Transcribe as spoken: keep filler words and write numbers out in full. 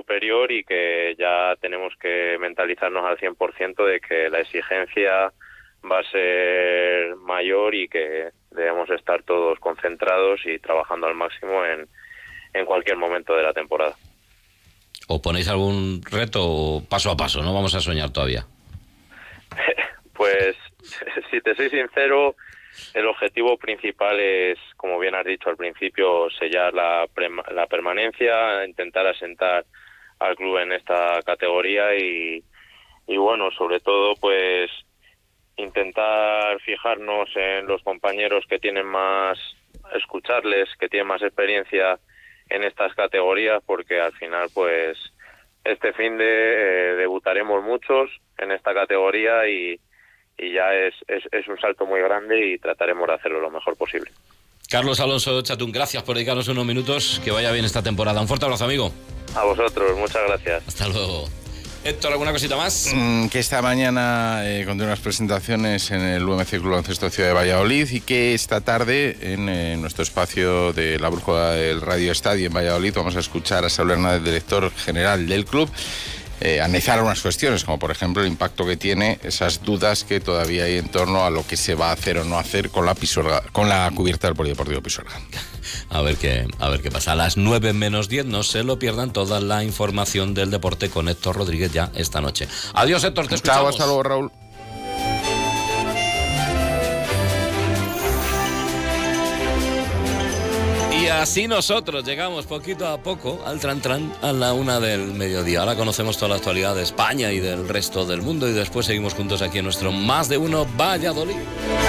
superior y que ya tenemos que mentalizarnos al cien por ciento de que la exigencia va a ser mayor y que debemos estar todos concentrados y trabajando al máximo en, en cualquier momento de la temporada. ¿O ponéis algún reto paso a paso? No vamos a soñar todavía. Pues, si te soy sincero, el objetivo principal es, como bien has dicho al principio, sellar la, pre- la permanencia, intentar asentar al club en esta categoría y, y bueno, sobre todo, pues intentar fijarnos en los compañeros que tienen más, escucharles, que tienen más experiencia en estas categorías, porque al final, pues, este fin de eh, debutaremos muchos en esta categoría y, y ya es, es, es un salto muy grande y trataremos de hacerlo lo mejor posible. Carlos Alonso Chatún, gracias por dedicarnos unos minutos, que vaya bien esta temporada. Un fuerte abrazo, amigo. A vosotros, muchas gracias. Hasta luego. Héctor, ¿alguna cosita más? Mm, que esta mañana eh, continúan las presentaciones en el U M C Club Baloncesto Ciudad de Valladolid y que esta tarde en eh, nuestro espacio de la brújula del Radio Estadio en Valladolid vamos a escuchar a Saúl Hernández, director general del club, eh, analizar algunas cuestiones, como por ejemplo el impacto que tiene esas dudas que todavía hay en torno a lo que se va a hacer o no hacer con la Pisuerga, con la cubierta del Polideportivo Pisuerga. A ver qué, a ver qué pasa. A las nueve menos diez, no se lo pierdan, toda la información del deporte con Héctor Rodríguez ya esta noche. Adiós, Héctor, te escuchamos. Chao, hasta luego, Raúl. Y así nosotros llegamos poquito a poco al tran tran a la una del mediodía. Ahora conocemos toda la actualidad de España y del resto del mundo y después seguimos juntos aquí en nuestro Más de Uno Valladolid.